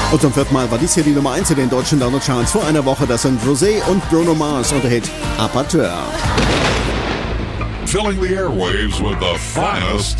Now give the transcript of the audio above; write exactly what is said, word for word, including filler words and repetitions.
Und zum vierten Mal war dies hier die Nummer eins in den deutschen Download-Charts. Vor einer Woche, das sind Rosé und Bruno Mars und der Hit Apateur. Filling the airwaves with the finest